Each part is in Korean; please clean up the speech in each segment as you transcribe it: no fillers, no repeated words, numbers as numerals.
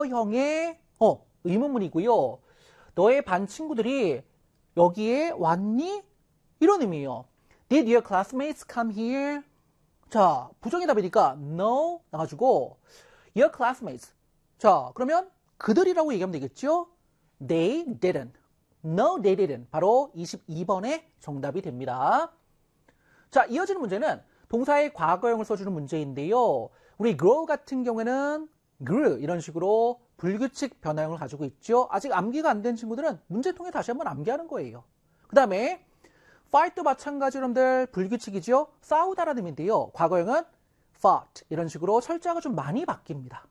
과거형의 의문문이고요. 너의 반 친구들이 여기에 왔니? 이런 의미예요. Did your classmates come here? 자, 부정의 답이니까 no 나가지고 your classmates. 자, 그러면 그들이라고 얘기하면 되겠죠? They didn't. No, they didn't. 바로 22번의 정답이 됩니다. 자, 이어지는 문제는 동사의 과거형을 써주는 문제인데요. 우리 grow 같은 경우에는 grew 이런 식으로 불규칙 변화형을 가지고 있죠. 아직 암기가 안 된 친구들은 문제 통해 다시 한번 암기하는 거예요. 그 다음에 fight도 마찬가지로 여러분들 불규칙이죠. 싸우다라는 의미인데요. 과거형은 fought 이런 식으로 철자가 좀 많이 바뀝니다.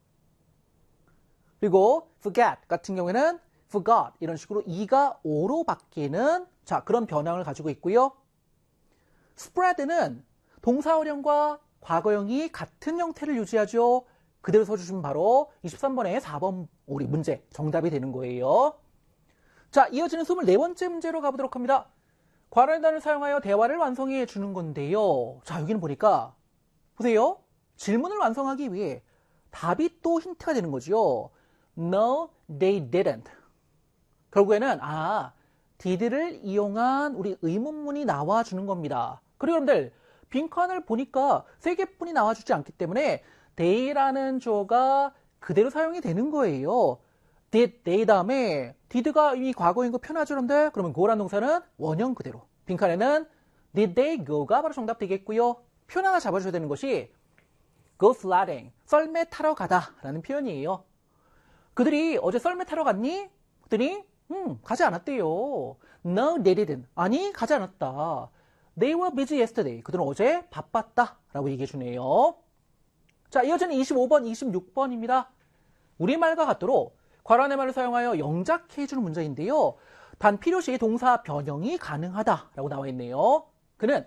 그리고 forget 같은 경우에는 forgot 이런 식으로 E가 O로 바뀌는 자 그런 변형을 가지고 있고요. spread는 동사원형과 과거형이 같은 형태를 유지하죠. 그대로 써주시면 바로 23번에 4번 우리 문제 정답이 되는 거예요. 자, 이어지는 24번째 문제로 가보도록 합니다. 괄호의 단어를 사용하여 대화를 완성해 주는 건데요. 자, 여기는 보니까 보세요. 질문을 완성하기 위해 답이 또 힌트가 되는 거죠. No, they didn't. 결국에는 did를 이용한 우리 의문문이 나와주는 겁니다. 그리고 여러분들 빈칸을 보니까 3개뿐이 나와주지 않기 때문에 they라는 주어가 그대로 사용이 되는 거예요. did, they 다음에 did가 이미 과거인 거 편하죠, 여러분들? 그러면 go라는 동사는 원형 그대로. 빈칸에는 did they go가 바로 정답 되겠고요. 표현 하나 잡아줘야 되는 것이 go sledding, 썰매 타러 가다 라는 표현이에요. 그들이 어제 썰매 타러 갔니? 그들이 가지 않았대요. No, they didn't. 아니, 가지 않았다. They were busy yesterday. 그들은 어제 바빴다 라고 얘기해 주네요. 자, 이어지는 25번, 26번입니다. 우리말과 같도록 괄호 안의 말을 사용하여 영작해 주는 문제인데요. 단 필요시 동사 변형이 가능하다라고 나와 있네요. 그는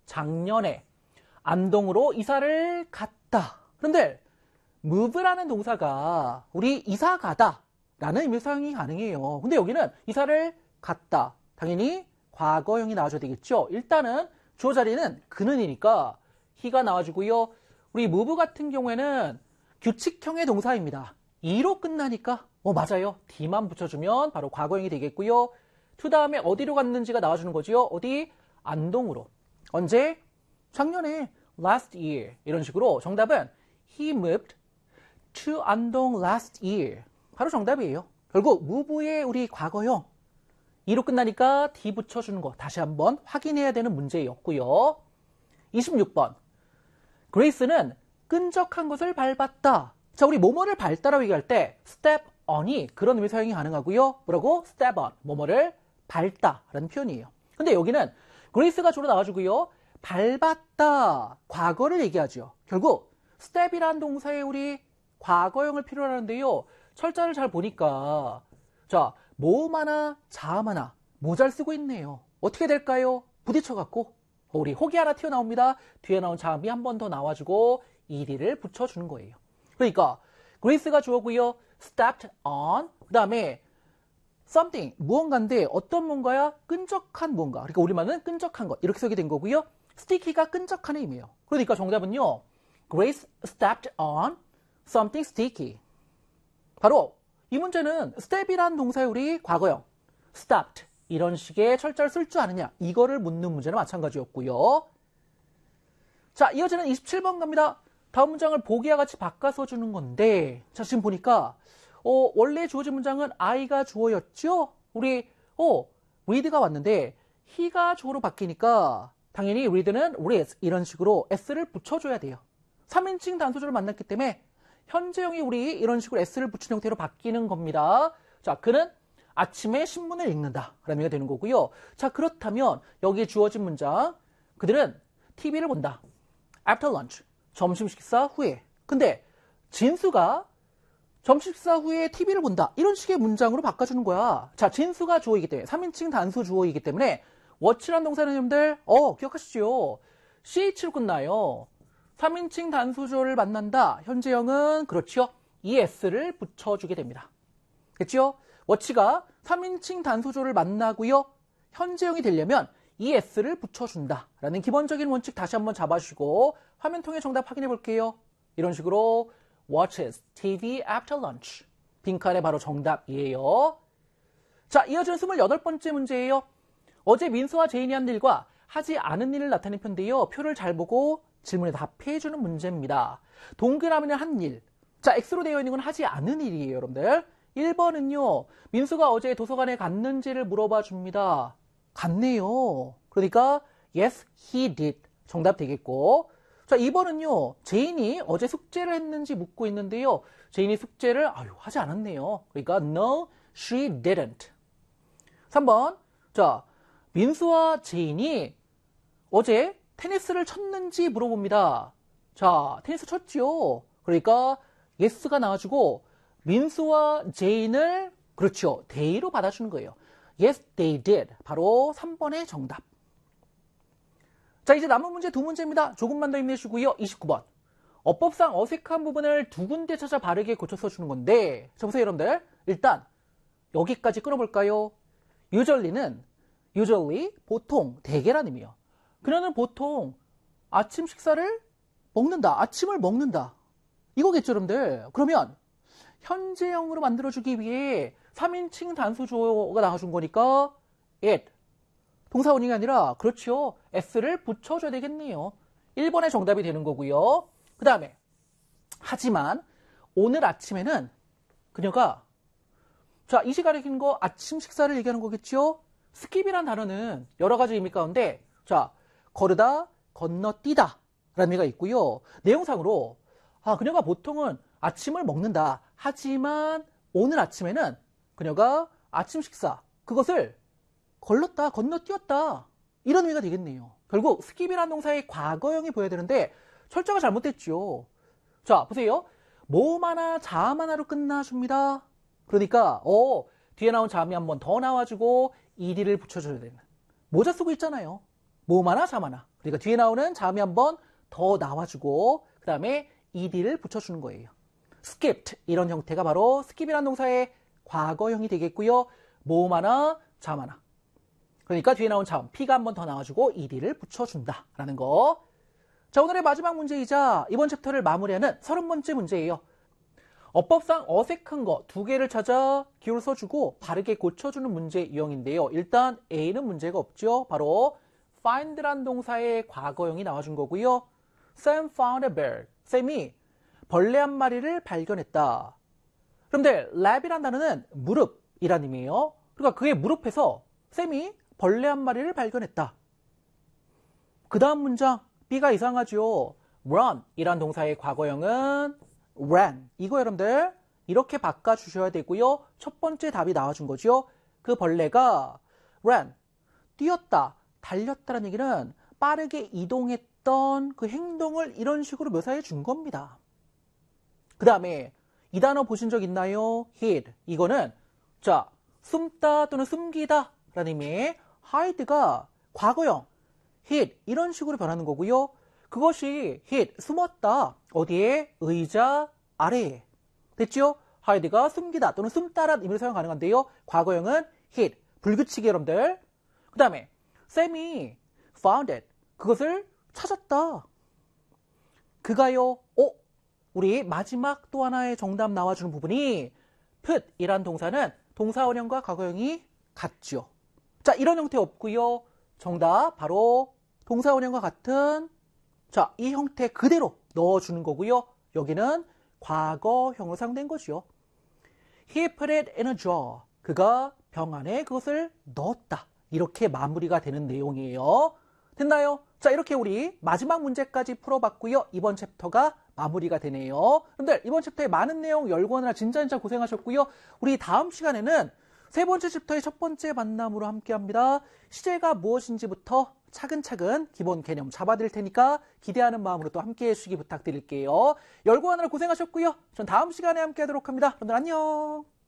작년에 안동으로 이사를 갔다. 그런데 move라는 동사가 우리 이사 가다 라는 의미로 사용이 가능해요. 근데 여기는 이사를 갔다. 당연히 과거형이 나와줘야 되겠죠. 일단은 주어 자리는 그는이니까 he가 나와주고요. 우리 move 같은 경우에는 규칙형의 동사입니다. e로 끝나니까 맞아요. d만 붙여주면 바로 과거형이 되겠고요. to 다음에 어디로 갔는지가 나와주는 거죠. 어디? 안동으로. 언제? 작년에 last year 이런 식으로 정답은 he moved to 안동 last year 바로 정답이에요. 결국 move의 우리 과거형 e로 끝나니까 d 붙여주는 거 다시 한번 확인해야 되는 문제였고요. 26번 그레이스는 끈적한 것을 밟았다. 자, 우리 뭐뭐를 밟다라고 얘기할 때 step on이 그런 의미 사용이 가능하고요. 뭐라고? step on, 뭐뭐를 밟다라는 표현이에요. 근데 여기는 그레이스가 주로 나와주고요. 밟았다, 과거를 얘기하죠. 결국 step이란 동사의 우리 과거형을 필요로 하는데요. 철자를 잘 보니까 자, 모음 하나, 자음 하나 모자를 쓰고 있네요. 어떻게 될까요? 부딪혀갖고 우리 혹이 하나 튀어나옵니다. 뒤에 나온 자음이 한 번 더 나와주고 ed를 붙여주는 거예요. 그러니까 그레이스가 주어고요. stepped on 그 다음에 something 무언가인데 어떤 뭔가야? 끈적한 무언가. 그러니까 우리말은 끈적한 것 이렇게 쓰게 된 거고요. sticky가 끈적한 의미예요. 그러니까 정답은요. Grace stepped on something sticky. 바로 이 문제는 step이란 동사의 우리 과거형 stepped 이런 식의 철자를 쓸 줄 아느냐 이거를 묻는 문제는 마찬가지였고요. 자, 이어지는 27번 갑니다. 다음 문장을 보기와 같이 바꿔서 주는 건데 자, 지금 보니까 원래 주어진 문장은 I가 주어였죠? 우리 read가 왔는데 he가 주어로 바뀌니까 당연히 read는 reads 이런 식으로 s를 붙여줘야 돼요. 3인칭 단수조를 만났기 때문에 현재형이 우리 이런 식으로 s를 붙인 형태로 바뀌는 겁니다. 자, 그는 아침에 신문을 읽는다 라는 의미가 되는 거고요. 자, 그렇다면 여기에 주어진 문장 그들은 TV를 본다. After lunch, 점심 식사 후에. 근데 진수가 점심 식사 후에 TV를 본다. 이런 식의 문장으로 바꿔주는 거야. 자, 진수가 주어이기 때문에 3인칭 단수 주어이기 때문에 watch라는 동사는 여러분들 기억하시죠? CH로 끝나요. 3인칭 단수 주어를 만난다. 현재형은 그렇죠. ES를 붙여주게 됩니다. 됐죠? watch가 3인칭 단수 주어를 만나고요. 현재형이 되려면 ES를 붙여준다. 라는 기본적인 원칙 다시 한번 잡아주시고 화면 통해 정답 확인해 볼게요. 이런 식으로 watches TV after lunch. 빈칸에 바로 정답이에요. 자, 이어지는 28번째 문제예요. 어제 민수와 제인이 한 일과 하지 않은 일을 나타낸 편인데요. 표를 잘 보고 질문에 답해주는 문제입니다. 동그라미는 한 일. 자, X로 되어 있는 건 하지 않은 일이에요, 여러분들. 1번은요. 민수가 어제 도서관에 갔는지를 물어봐 줍니다. 갔네요. 그러니까 yes, he did. 정답 되겠고. 자, 2번은요. 제인이 어제 숙제를 했는지 묻고 있는데요. 제인이 숙제를 하지 않았네요. 그러니까 no, she didn't. 3번. 자, 민수와 제인이 어제 테니스를 쳤는지 물어봅니다. 자, 테니스 쳤지요. 그러니까 yes가 나와주고 민수와 제인을 그렇죠. they로 받아주는 거예요. Yes, they did. 바로 3번의 정답. 자, 이제 남은 문제 2문제입니다. 조금만 더 힘내시고요. 29번. 어법상 어색한 부분을 2군데 찾아 바르게 고쳐서 주는 건데 자, 보세요, 여러분들. 일단 여기까지 끊어볼까요? usually, 보통, 대개란 의미예요. 그녀는 보통 아침 식사를 먹는다. 아침을 먹는다. 이거겠죠, 여러분들. 그러면 현재형으로 만들어주기 위해 3인칭 단수조가 나와준 거니까 it. 동사원형이 아니라 그렇죠. s를 붙여줘야 되겠네요. 1번의 정답이 되는 거고요. 그 다음에 하지만 오늘 아침에는 그녀가 자, 이 시간에 긴 거 아침 식사를 얘기하는 거겠죠. 스킵이란 단어는 여러 가지 의미 가운데 자, 거르다, 건너뛰다 라는 의미가 있고요. 내용상으로 그녀가 보통은 아침을 먹는다. 하지만 오늘 아침에는 그녀가 아침 식사 그것을 걸렀다, 건너뛰었다 이런 의미가 되겠네요. 결국 스킵이라는 동사의 과거형이 보여야 되는데 철자가 잘못됐죠. 자, 보세요. 모음 하나, 자음 하나로 끝나줍니다. 그러니까 뒤에 나온 자음이 한 번 더 나와주고 ed를 붙여줘야 되는 모자 쓰고 있잖아요. 모음 하나, 자음 하나. 그러니까 뒤에 나오는 자음이 한 번 더 나와주고 그 다음에 ed를 붙여주는 거예요. skipped 이런 형태가 바로 skip이라는 동사의 과거형이 되겠고요. 모음 하나, 자음 하나. 그러니까 뒤에 나온 자음 P가 한 번 더 나와주고 ed를 붙여준다라는 거. 자, 오늘의 마지막 문제이자 이번 챕터를 마무리하는 30번째 문제예요. 어법상 어색한 거 2개를 찾아 기호를 써주고 바르게 고쳐주는 문제 유형인데요. 일단 A는 문제가 없죠. 바로 find란 동사의 과거형이 나와준 거고요. Sam found a bird. 샘이 벌레 한 마리를 발견했다. 그런데 랩이란 단어는 무릎이란 의미예요. 그러니까 그의 무릎에서 샘이 벌레 한 마리를 발견했다. 그 다음 문장 B가 이상하죠. run 이란 동사의 과거형은 ran. 이거 여러분들 이렇게 바꿔주셔야 되고요. 첫 번째 답이 나와준 거죠. 그 벌레가 ran, 뛰었다, 달렸다는 얘기는 빠르게 이동했던 그 행동을 이런 식으로 묘사해 준 겁니다. 그 다음에 이 단어 보신 적 있나요? hid. 이거는 자 숨다 또는 숨기다 라는 의미의 hide가 과거형 hid 이런 식으로 변하는 거고요. 그것이 hid 숨었다. 어디에? 의자 아래에. 됐죠? hide가 숨기다 또는 숨다라는 의미로 사용 가능한데요. 과거형은 hid. 불규칙이 여러분들. 그 다음에 샘이 found it. 그것을 찾았다. 그가요. 우리 마지막 또 하나의 정답 나와주는 부분이 put 이란 동사는 동사원형과 과거형이 같죠. 자, 이런 형태 없고요. 정답 바로 동사원형과 같은 자, 이 형태 그대로 넣어주는 거고요. 여기는 과거형으로 사용된 거죠. He put it in a jar. 그가 병 안에 그것을 넣었다. 이렇게 마무리가 되는 내용이에요. 됐나요? 자, 이렇게 우리 마지막 문제까지 풀어봤고요. 이번 챕터가 마무리가 되네요. 여러분들 이번 챕터에 많은 내용 열거하느라 진짜 고생하셨고요. 우리 다음 시간에는 세 번째 챕터의 첫 번째 만남으로 함께합니다. 시제가 무엇인지부터 차근차근 기본 개념 잡아드릴 테니까 기대하는 마음으로 또 함께해 주시기 부탁드릴게요. 열거하느라 고생하셨고요. 전 다음 시간에 함께하도록 합니다. 여러분들 안녕.